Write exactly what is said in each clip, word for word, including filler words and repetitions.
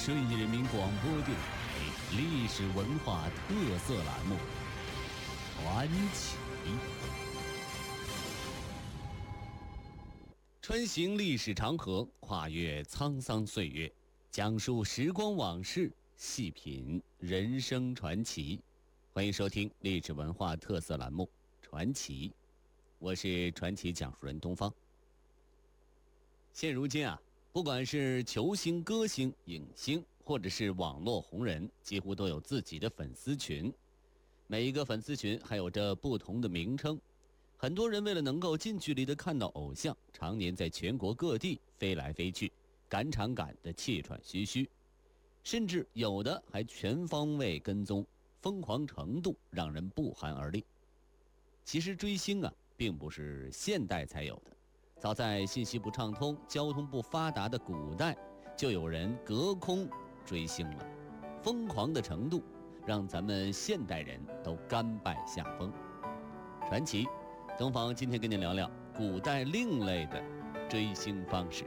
顺义人民广播电台历史文化特色栏目《传奇》。穿行历史长河，跨越沧桑岁月，讲述时光往事，细品人生传奇。欢迎收听历史文化特色栏目《传奇》，我是传奇讲述人东方。现如今啊，不管是球星、歌星、影星，或者是网络红人，几乎都有自己的粉丝群。每一个粉丝群还有着不同的名称。很多人为了能够近距离的看到偶像，常年在全国各地飞来飞去，赶场赶得气喘吁吁，甚至有的还全方位跟踪，疯狂程度让人不寒而栗。其实追星啊，并不是现代才有的。早在信息不畅通、交通不发达的古代，就有人隔空追星了。疯狂的程度，让咱们现代人都甘拜下风。传奇，东方今天跟您聊聊古代另类的追星方式。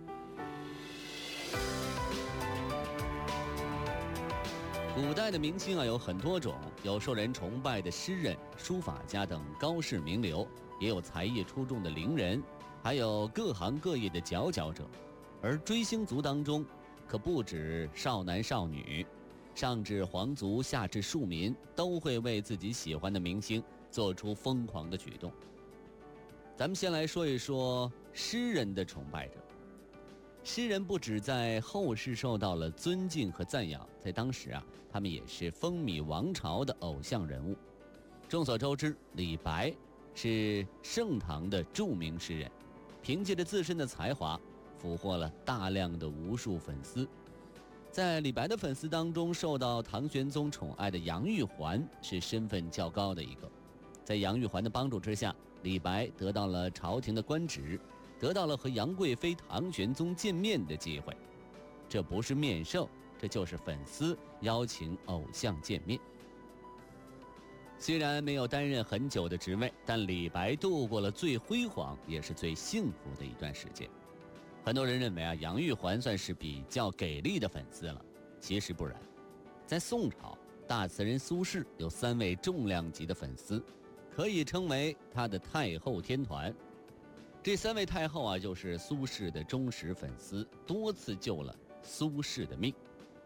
古代的明星啊有很多种，有受人崇拜的诗人、书法家等高士名流，也有才艺出众的伶人，还有各行各业的佼佼者。而追星族当中可不止少男少女，上至皇族下至庶民，都会为自己喜欢的明星做出疯狂的举动。咱们先来说一说诗人的崇拜者。诗人不只在后世受到了尊敬和赞扬，在当时啊，他们也是风靡王朝的偶像人物。众所周知，李白是盛唐的著名诗人，凭借着自身的才华，俘获了大量的无数粉丝。在李白的粉丝当中，受到唐玄宗宠爱的杨玉环是身份较高的一个。在杨玉环的帮助之下，李白得到了朝廷的官职，得到了和杨贵妃、唐玄宗见面的机会。这不是面授，这就是粉丝邀请偶像见面。虽然没有担任很久的职位，但李白度过了最辉煌也是最幸福的一段时间。很多人认为啊，杨玉环算是比较给力的粉丝了，其实不然。在宋朝，大词人苏轼有三位重量级的粉丝，可以称为他的太后天团。这三位太后啊，就是苏轼的忠实粉丝，多次救了苏轼的命。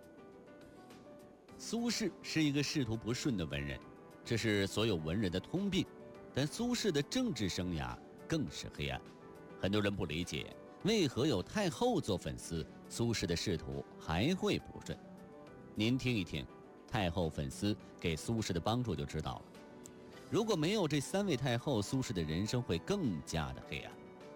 苏轼是一个仕途不顺的文人，这是所有文人的通病，但苏轼的政治生涯更是黑暗。很多人不理解，为何有太后做粉丝，苏轼的仕途还会不顺？您听一听太后粉丝给苏轼的帮助就知道了。如果没有这三位太后，苏轼的人生会更加的黑暗。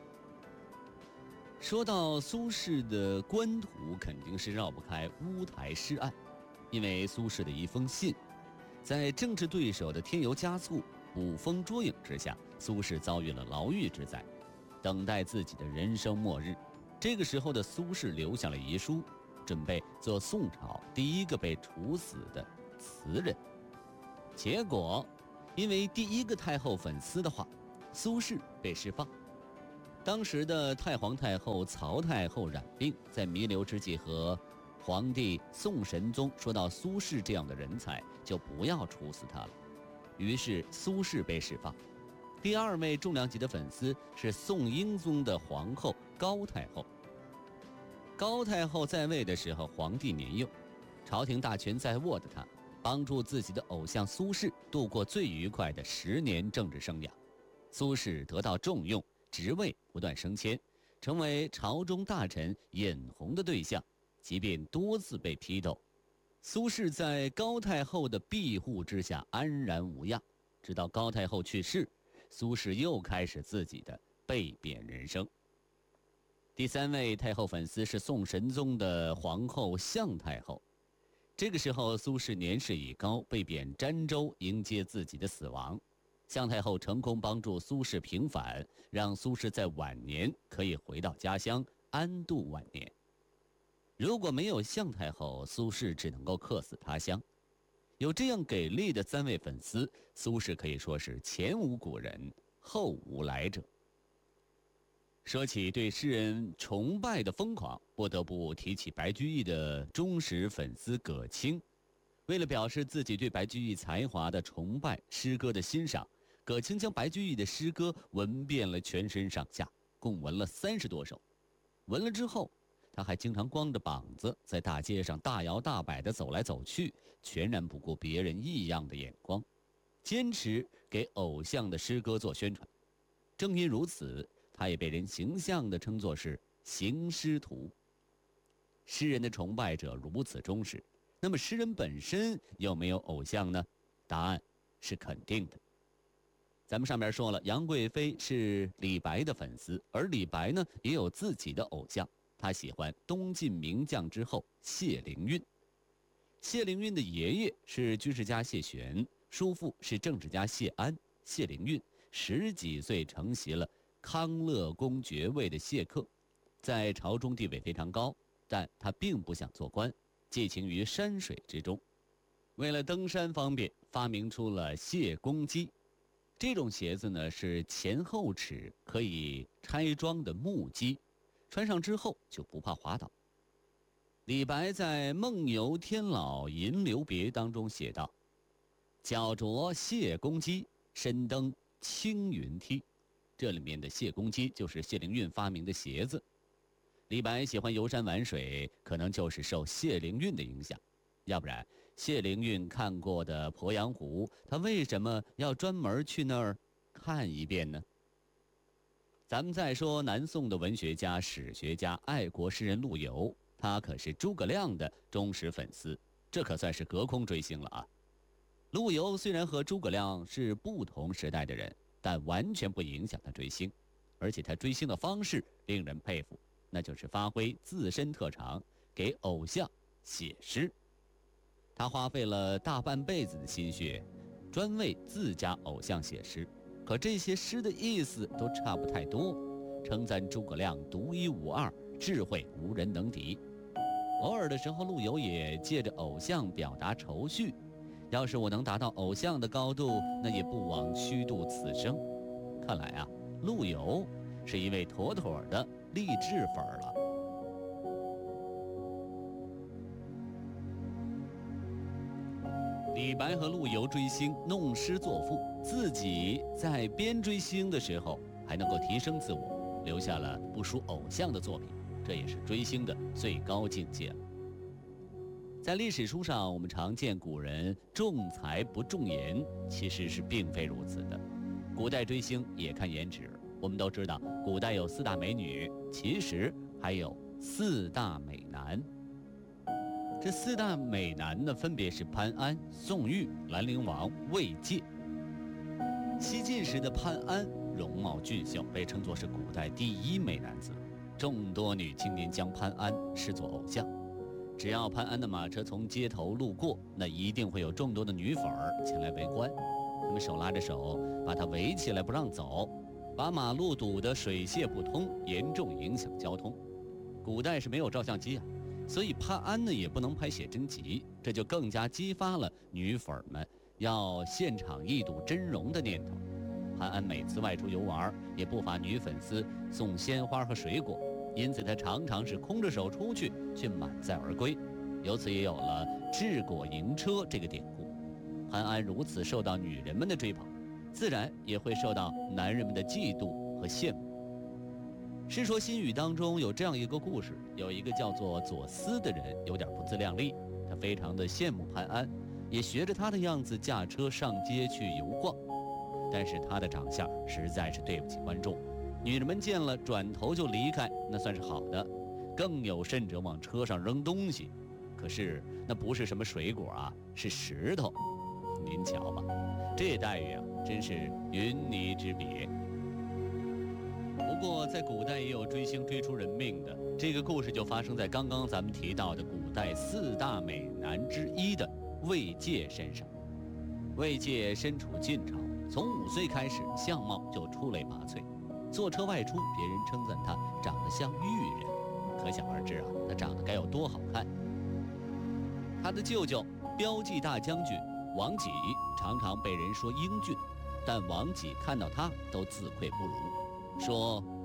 说到苏轼的官途，肯定是绕不开乌台诗案。因为苏轼的一封信，在政治对手的添油加醋、捕风捉影之下，苏轼遭遇了牢狱之灾，等待自己的人生末日。这个时候的苏轼留下了遗书，准备做宋朝第一个被处死的词人。结果因为第一个太后粉丝的话，苏轼被释放。当时的太皇太后曹太后染病，在弥留之际和皇帝宋神宗说到苏轼这样的人才就不要处死他了，于是苏轼被释放。第二位重量级的粉丝是宋英宗的皇后高太后。高太后在位的时候，皇帝年幼，朝廷大权在握的他，帮助自己的偶像苏轼度过最愉快的十年政治生涯。苏轼得到重用，职位不断升迁，成为朝中大臣眼红的对象，即便多次被批斗，苏轼在高太后的庇护之下安然无恙。直到高太后去世，苏轼又开始自己的被贬人生。第三位太后粉丝是宋神宗的皇后向太后。这个时候苏轼年事已高，被贬儋州迎接自己的死亡。向太后成功帮助苏轼平反，让苏轼在晚年可以回到家乡安度晚年。如果没有向太后，苏轼只能够客死他乡。有这样给力的三位粉丝，苏轼可以说是前无古人后无来者。 说起对诗人崇拜的疯狂，不得不提起白居易的忠实粉丝葛青。为了表示自己对白居易才华的崇拜、诗歌的欣赏，葛青将白居易的诗歌闻遍了全身上下，共闻了三十多首。闻了之后，他还经常光着膀子在大街上大摇大摆地走来走去，全然不顾别人异样的眼光，坚持给偶像的诗歌做宣传。正因如此，他也被人形象地称作是行诗徒。诗人的崇拜者如此忠实，那么诗人本身有没有偶像呢？答案是肯定的。咱们上面说了，杨贵妃是李白的粉丝，而李白呢也有自己的偶像，他喜欢东晋名将之后谢灵运。谢灵运的爷爷是军事家谢玄，叔父是政治家谢安。谢灵运十几岁承袭了康乐公爵位的谢客，在朝中地位非常高，但他并不想做官，寄情于山水之中。为了登山方便，发明出了谢公屐。这种鞋子呢是前后齿可以拆装的木屐，穿上之后就不怕滑倒。李白在《梦游天姥吟留别》当中写道：脚着谢公屐，身登青云梯。这里面的谢公屐就是谢灵运发明的鞋子。李白喜欢游山玩水，可能就是受谢灵运的影响，要不然谢灵运看过的鄱阳湖，他为什么要专门去那儿看一遍呢？咱们再说南宋的文学家、史学家、爱国诗人陆游，他可是诸葛亮的忠实粉丝，这可算是隔空追星了啊。陆游虽然和诸葛亮是不同时代的人，但完全不影响他追星，而且他追星的方式令人佩服，那就是发挥自身特长，给偶像写诗。他花费了大半辈子的心血，专为自家偶像写诗，可这些诗的意思都差不太多，称赞诸葛亮独一无二，智慧无人能敌。偶尔的时候，陆游也借着偶像表达愁绪，要是我能达到偶像的高度，那也不枉虚度此生。看来啊，陆游是一位妥妥的励志粉了。李白和陆游追星，弄诗作赋，自己在边追星的时候还能够提升自我，留下了不输偶像的作品，这也是追星的最高境界了。在历史书上，我们常见古人重才不重颜，其实是并非如此的。古代追星也看颜值，我们都知道古代有四大美女，其实还有四大美男。这四大美男呢，分别是潘安、宋玉、兰陵王、魏玠。西晋时的潘安容貌俊秀，被称作是古代第一美男子，众多女青年将潘安视作偶像。只要潘安的马车从街头路过，那一定会有众多的女粉儿前来围观，他们手拉着手把他围起来不让走，把马路堵得水泄不通，严重影响交通。古代是没有照相机啊，所以潘安呢也不能拍写真集，这就更加激发了女粉们要现场一睹真容的念头。潘安每次外出游玩，也不乏女粉丝送鲜花和水果，因此他常常是空着手出去，却满载而归，由此也有了治国迎车这个典故。潘安如此受到女人们的追捧，自然也会受到男人们的嫉妒和羡慕。《世说新语》当中有这样一个故事，有一个叫做左思的人有点不自量力，他非常的羡慕潘安，也学着他的样子驾车上街去游逛，但是他的长相实在是对不起观众，女人们见了转头就离开，那算是好的，更有甚者往车上扔东西，可是那不是什么水果啊，是石头。您瞧吧，这待遇啊，真是云泥之别。不过在古代也有追星追出人命的，这个故事就发生在刚刚咱们提到的古代四大美男之一的魏玠身上。魏玠身处晋朝，从五岁开始相貌就出类拔萃，坐车外出，别人称赞他长得像玉人，可想而知啊，他长得该有多好看。他的舅舅骠骑大将军王己常常被人说英俊，但王己看到他都自愧不如，说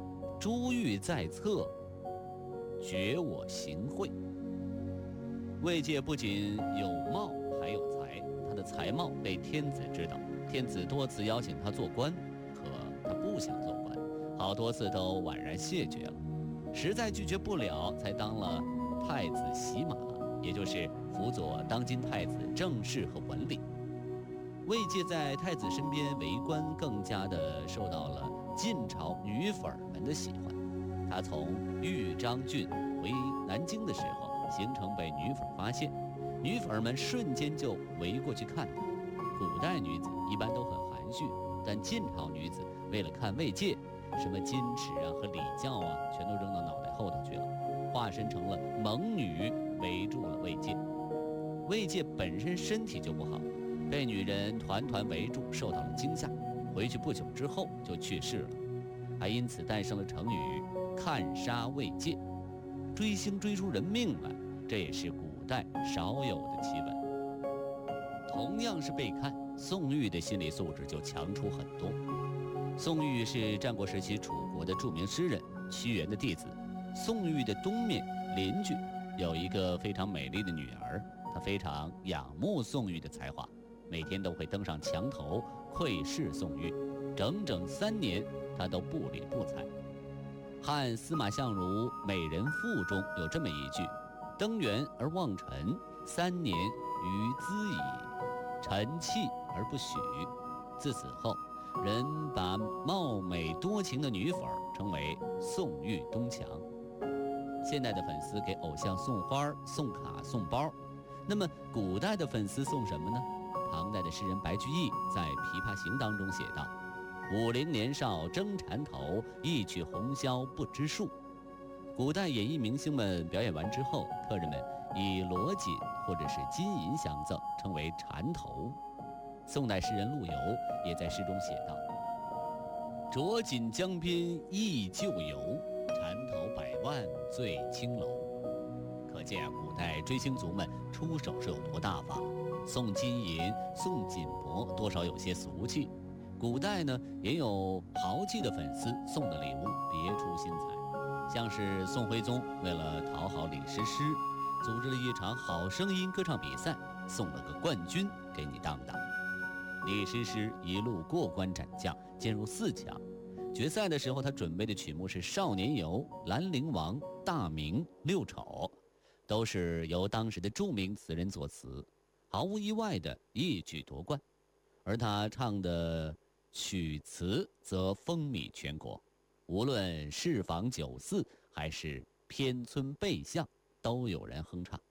珠玉在侧，觉我行贿。魏介不仅有貌，还有才，他的才貌被天子知道，天子多次邀请他做官，可他不想做官，好多次都婉然谢绝了，实在拒绝不了，才当了太子洗马，也就是辅佐当今太子政事和文理。魏介在太子身边为官，更加的受到了晋朝女粉们的喜欢。他从豫章郡回南京的时候，行程被女粉发现，女粉们瞬间就围过去看他。古代女子一般都很含蓄，但晋朝女子为了看魏介，什么矜持啊和礼教啊，全都扔到脑袋后头去了，化身成了猛女，围住了魏介。魏介本身身体就不好，被女人团团围住，受到了惊吓，回去不久之后就去世了，还因此诞生了成语“看杀魏介”，追星追出人命来，这也是古代少有的奇闻。同样是被看，宋玉的心理素质就强出很多。宋玉是战国时期楚国的著名诗人，屈原的弟子。宋玉的东面邻居有一个非常美丽的女儿，她非常仰慕宋玉的才华，每天都会登上墙头窥视宋玉，整整三年她都不理不睬。汉司马相如《美人赋》中有这么一句：登园而望尘，三年余兹矣，臣弃而不许。自此后，人把貌美多情的女粉称为宋玉东墙。现代的粉丝给偶像送花、送卡、送包，那么古代的粉丝送什么呢？唐代的诗人白居易在《琵琶行》当中写道：五陵年少争缠头，一曲红绡不知数。古代演艺明星们表演完之后，客人们以罗锦或者是金银相赠，称为缠头。宋代诗人陆游也在诗中写道：着锦江边忆旧游，缠头百万醉青楼。可见啊，古代追星族们出手是有多大方，送金银、送锦帛，多少有些俗气。古代呢，也有豪气的粉丝送的礼物别出心裁，像是宋徽宗为了讨好李师师，组织了一场好声音歌唱比赛，送了个冠军给你当当。李师师一路过关斩将，进入四强。决赛的时候，他准备的曲目是《少年游》《兰陵王》《大明》《六丑》，都是由当时的著名词人作词，毫无意外的一举夺冠。而他唱的曲词则风靡全国，无论是访酒肆还是偏村背巷，都有人哼唱。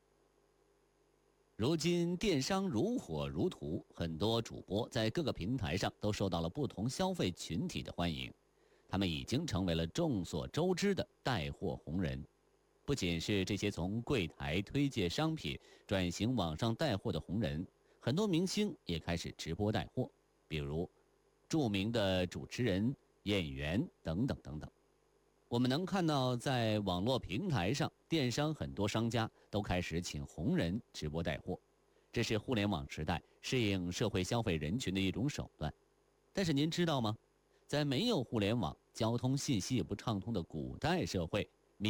如今电商如火如荼，很多主播在各个平台上都受到了不同消费群体的欢迎，他们已经成为了众所周知的带货红人。不仅是这些从柜台推介商品转型网上带货的红人，很多明星也开始直播带货，比如著名的主持人、演员等等等等。我们能看到，在网络平台上，电商很多商家都开始请红人直播带货，这是互联网时代适应社会消费人群的一种手段。但是您知道吗？在没有互联网、交通信息也不畅通的古代社会，